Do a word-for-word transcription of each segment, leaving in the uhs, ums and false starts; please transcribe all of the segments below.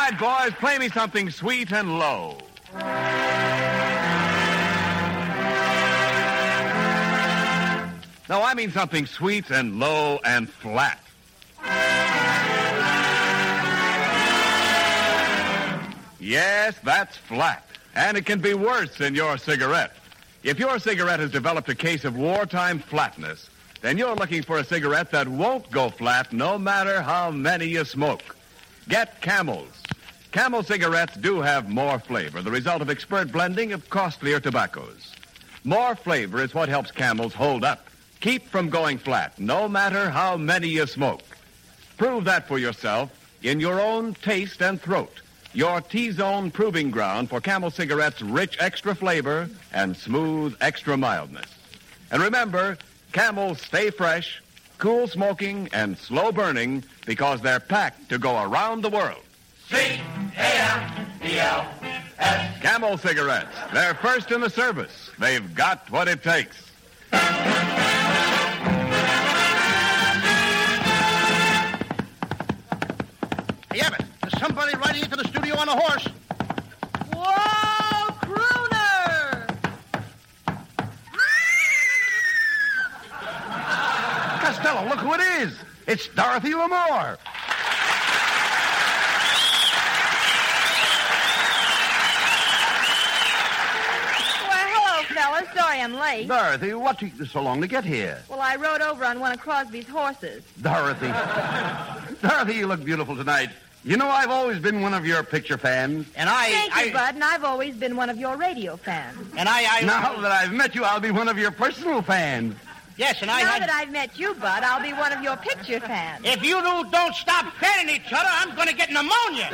right, boys, play me something sweet and low. No, I mean something sweet and low and flat. Yes, that's flat. And it can be worse than your cigarette. If your cigarette has developed a case of wartime flatness, then you're looking for a cigarette that won't go flat no matter how many you smoke. Get Camels. Camel cigarettes do have more flavor, the result of expert blending of costlier tobaccos. More flavor is what helps Camels hold up. Keep from going flat, no matter how many you smoke. Prove that for yourself in your own taste and throat. Your T-Zone proving ground for Camel cigarettes' rich extra flavor and smooth extra mildness. And remember, Camels stay fresh, cool smoking, and slow burning because they're packed to go around the world. C A M E L S. Camel cigarettes. They're first in the service. They've got what it takes. Hey, Abbott, there's somebody riding into the studio on a horse. Whoa, crooner! Costello, look who it is. It's Dorothy Lamour. Fellas, sorry I'm late. Dorothy, what took you so long to get here? Well, I rode over on one of Crosby's horses. Dorothy. Dorothy, you look beautiful tonight. You know, I've always been one of your picture fans. And I... Thank I, you, Bud, and I've always been one of your radio fans. And I... I now that I've met you, I'll be one of your personal fans. Yes, and I now had... that I've met you, Bud, I'll be one of your picture fans. If you two don't stop fanning each other, I'm going to get pneumonia.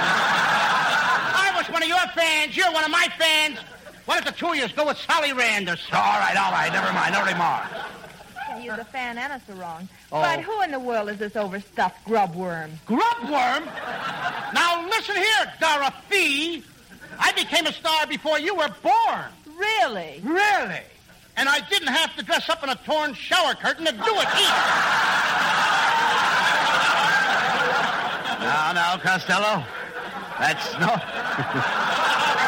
I was one of your fans. You're one of my fans. Why don't the two of you go with Sally Rand or something? All right, all right. Never mind. No remarks. You're the fan and us are wrong. Oh. But who in the world is this overstuffed grubworm? Grubworm? Now, listen here, Dorothy. I became a star before you were born. Really? Really? And I didn't have to dress up in a torn shower curtain to do it either. Now, now, Costello. That's no...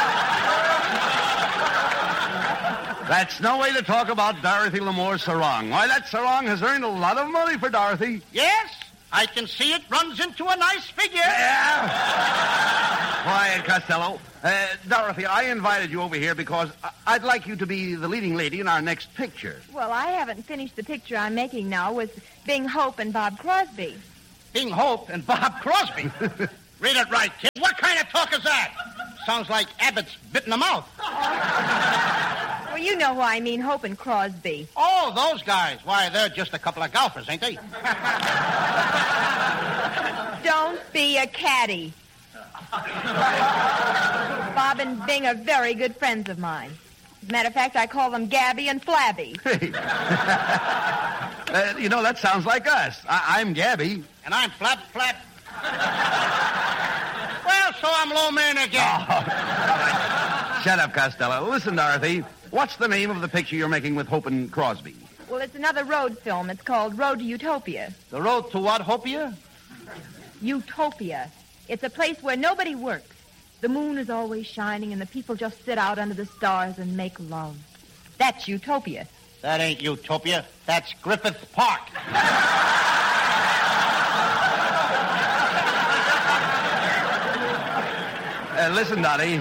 That's no way to talk about Dorothy Lamour's sarong. Why, that sarong has earned a lot of money for Dorothy. Yes, I can see it runs into a nice figure. Yeah. Quiet, Costello. Uh, Dorothy, I invited you over here because I'd like you to be the leading lady in our next picture. Well, I haven't finished the picture I'm making now with Bing Hope and Bob Crosby. Bing Hope and Bob Crosby? Read it right, kid. What kind of talk is that? Sounds like Abbott's bitten the mouth. Well, you know who I mean, Hope and Crosby. Oh, those guys. Why, they're just a couple of golfers, ain't they? Don't be a caddy. Bob and Bing are very good friends of mine. As a matter of fact, I call them Gabby and Flabby. Hey. uh, you know, that sounds like us. I- I'm Gabby. And I'm Flap Flap. Well, so I'm low man again. Oh. Shut up, Costello. Listen, Dorothy. What's the name of the picture you're making with Hope and Crosby? Well, it's another road film. It's called Road to Utopia. The road to what, Hopia? Utopia. It's a place where nobody works. The moon is always shining, and the people just sit out under the stars and make love. That's Utopia. That ain't Utopia. That's Griffith Park. Uh, listen, Dottie.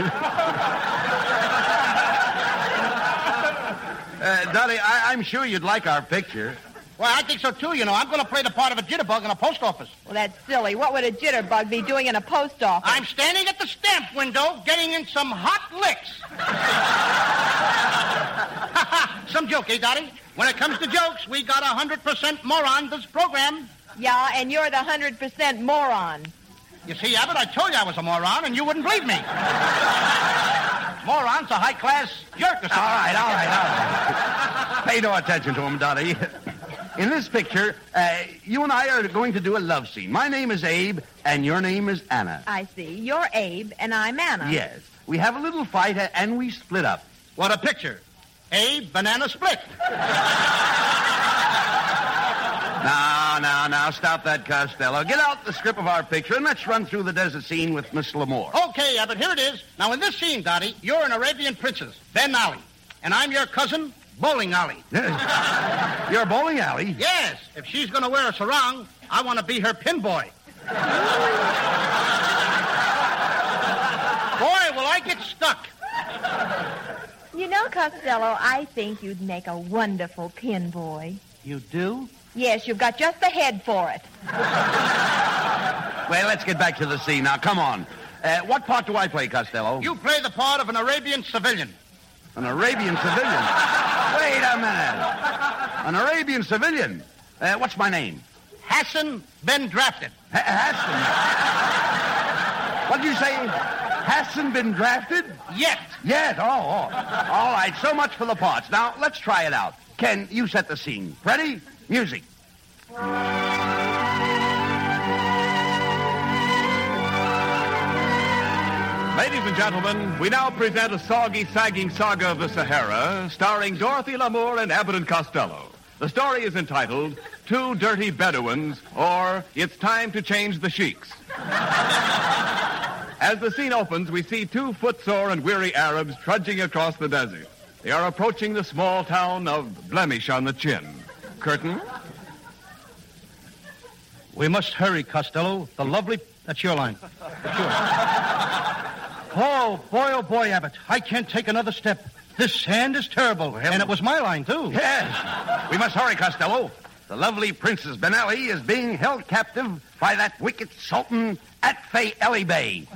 uh, Dottie, I- I'm sure you'd like our picture. Well, I think so, too. You know, I'm going to play the part of a jitterbug in a post office. Well, that's silly. What would a jitterbug be doing in a post office? I'm standing at the stamp window getting in some hot licks. Some joke, eh, Dottie? When it comes to jokes, we got one hundred percent moron this program. Yeah, and you're the one hundred percent moron. You see, Abbott, I told you I was a moron, and you wouldn't believe me. Moron's a high-class jerk or something. All right, all right, all right. Pay no attention to him, Dottie. In this picture, uh, you and I are going to do a love scene. My name is Abe, and your name is Anna. I see. You're Abe, and I'm Anna. Yes. We have a little fight, uh, and we split up. What a picture. Abe, banana split. Now, now, now, stop that, Costello. Get out the script of our picture and let's run through the desert scene with Miss Lamore. Okay, Abbott, here it is. Now, in this scene, Dottie, you're an Arabian princess, Ben Ali. And I'm your cousin, Bowling Alley. You're Bowling Alley? Yes. If she's going to wear a sarong, I want to be her pin boy. Boy, will I get stuck. You know, Costello, I think you'd make a wonderful pin boy. You do? Yes, you've got just the head for it. Well, let's get back to the scene. Now, come on. Uh, what part do I play, Costello? You play the part of an Arabian civilian. An Arabian civilian? Wait a minute. An Arabian civilian? Uh, what's my name? Hassan been drafted. H- Hassan? What did you say? Hassan been drafted? Yet. Yet? Oh, oh. All right, so much for the parts. Now, let's try it out. Ken, you set the scene. Ready? Music. Ladies and gentlemen, we now present a soggy, sagging saga of the Sahara, starring Dorothy Lamour and Abbott and Costello. The story is entitled Two Dirty Bedouins, or It's Time to Change the Sheiks. As the scene opens, we see two footsore and weary Arabs trudging across the desert. They are approaching the small town of Blemish on the Chin. Curtain. We must hurry, Costello. The lovely... That's your line. That's yours. Oh, boy, oh, boy, Abbott. I can't take another step. This sand is terrible. Well, and it was my line, too. Yes. We must hurry, Costello. The lovely Princess Ben Ali is being held captive by that wicked Sultan Atfei Ali Bey.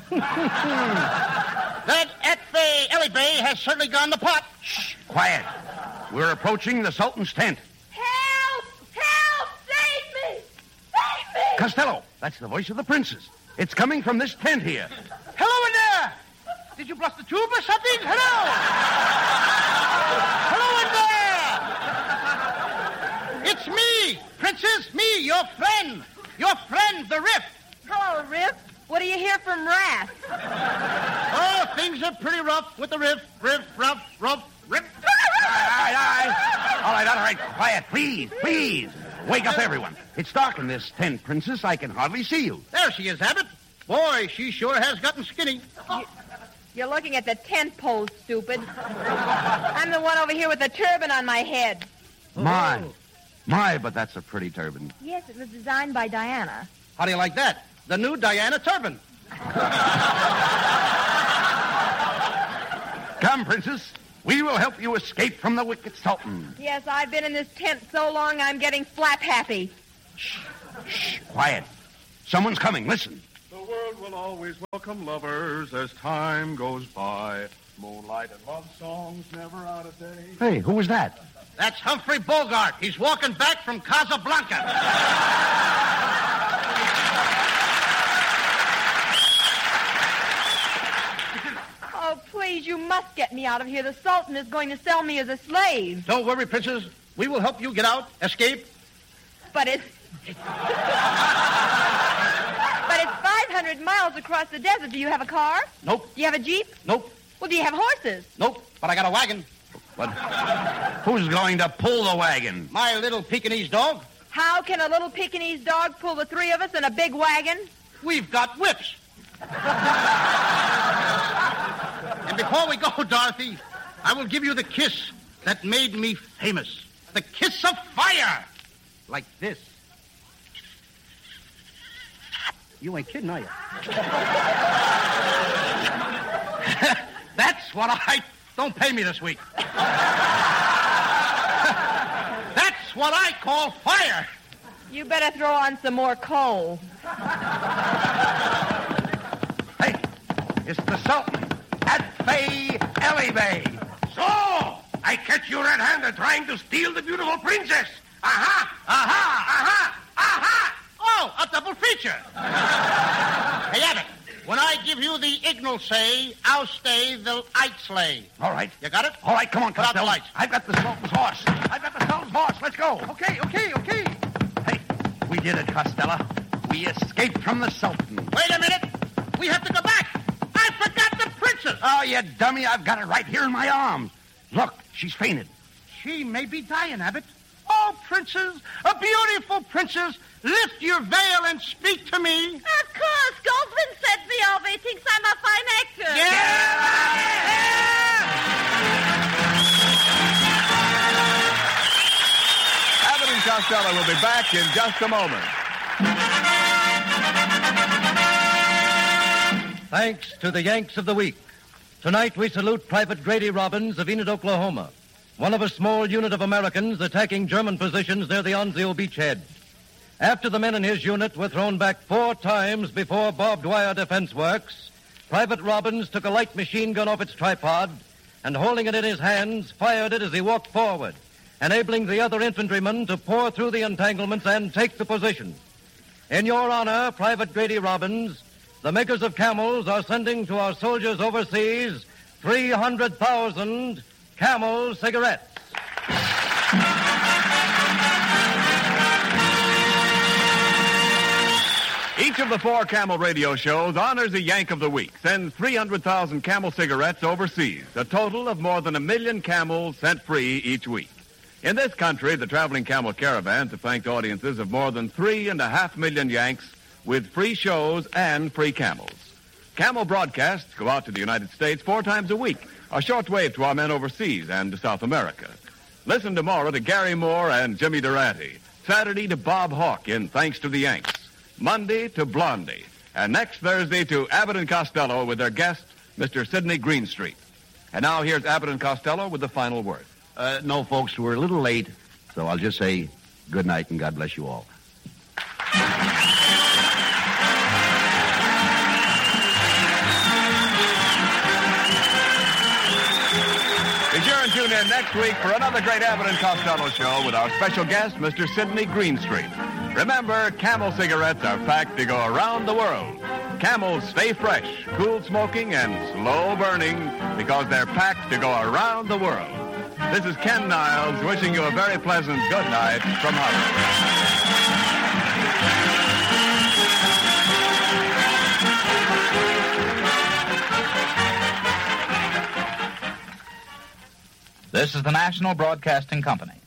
That Atfei Ali Bey has certainly gone the pot. Shh, quiet. We're approaching the Sultan's tent. Help! Help! Save me! Save me! Costello, that's the voice of the princess. It's coming from this tent here. Hello in there! Did you bust the tube or something? Hello! Hello in there! It's me, Princess, me, your friend. Your friend, the Riff. Hello, Riff. What do you hear from Wrath? Oh, things are pretty rough with the Riff. Riff, rough, rough, Riff. All right, all right. All right, all right. Quiet, please, please. Wake up, everyone. It's dark in this tent, Princess. I can hardly see you. There she is, Abbott. Boy, she sure has gotten skinny. You, you're looking at the tent pole, stupid. I'm the one over here with the turban on my head. My, my, but that's a pretty turban. Yes, it was designed by Diana. How do you like that? The new Diana turban. Come, Princess. We will help you escape from the wicked Sultan. Yes, I've been in this tent so long I'm getting flap happy. Shh, shh, quiet. Someone's coming. Listen. The world will always welcome lovers as time goes by. Moonlight and love songs never out of date. Hey, who was that? That's Humphrey Bogart. He's walking back from Casablanca. Oh, please, you must get me out of here. The Sultan is going to sell me as a slave. Don't worry, Princess. We will help you get out, escape. But it's... but it's five hundred miles across the desert. Do you have a car? Nope. Do you have a Jeep? Nope. Well, do you have horses? Nope. But I got a wagon. But who's going to pull the wagon? My little Pekingese dog. How can a little Pekingese dog pull the three of us in a big wagon? We've got whips. And before we go, Dorothy, I will give you the kiss that made me famous. The kiss of fire. Like this. You ain't kidding, are you? That's what I... Don't pay me this week. That's what I call fire. You better throw on some more coal. Hey, it's the Sultan, Atfei Ali Bey. So, I catch you red-handed trying to steal the beautiful princess. Aha! Aha! Aha! Aha! Oh, a double feature. Hey, Abbott, when I give you the Ignal say, I'll stay the Ike slay. All right. You got it? All right, come on, Put out the Costello. lights. I've got the Sultan's horse. I've got the Sultan's horse. Let's go. Okay, okay, okay. Hey, we did it, Costello. We escaped from the Sultan. Wait a minute. We have to go back. I forgot the princess. Oh, you dummy. I've got it right here in my arms. Look, she's fainted. She may be dying, Abbott. Oh, Oh, princess, a beautiful princess, lift your veil and speak to me. Of course. Goldman sent me over. He thinks I'm a fine actor. Abbott and Costello will be back in just a moment. Thanks to the Yanks of the Week. Tonight we salute Private Grady Robbins of Enid, Oklahoma, one of a small unit of Americans attacking German positions near the Anzio beachhead. After the men in his unit were thrown back four times before barbed wire defense works, Private Robbins took a light machine gun off its tripod and, holding it in his hands, fired it as he walked forward, enabling the other infantrymen to pour through the entanglements and take the position. In your honor, Private Grady Robbins, the makers of Camels are sending to our soldiers overseas three hundred thousand Camel cigarettes. Each of the four Camel radio shows honors a Yank of the Week, sends three hundred thousand Camel cigarettes overseas, a total of more than a million Camels sent free each week. In this country, the traveling Camel caravans have thanked audiences of more than three and a half million Yanks with free shows and free Camels. Camel broadcasts go out to the United States four times a week, a shortwave to our men overseas and to South America. Listen tomorrow to Gary Moore and Jimmy Durante, Saturday to Bob Hawke in Thanks to the Yanks, Monday to Blondie, and next Thursday to Abbott and Costello with their guest, Mister Sidney Greenstreet. And now here's Abbott and Costello with the final word. Uh, no, folks, we're a little late, so I'll just say good night and God bless you all. Be sure and tune in next week for another great Abbott and Costello show with our special guest, Mister Sidney Greenstreet. Remember, Camel cigarettes are packed to go around the world. Camels stay fresh, cool smoking, and slow burning because they're packed to go around the world. This is Ken Niles wishing you a very pleasant good night from Hollywood. This is the National Broadcasting Company.